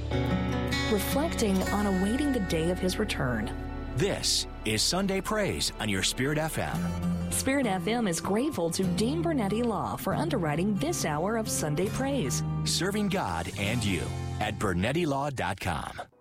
reflecting on awaiting the day of his return. This is Sunday Praise on your Spirit FM. Spirit FM is grateful to Dean Bernetti Law for underwriting this hour of Sunday Praise. Serving God and you at BernettiLaw.com.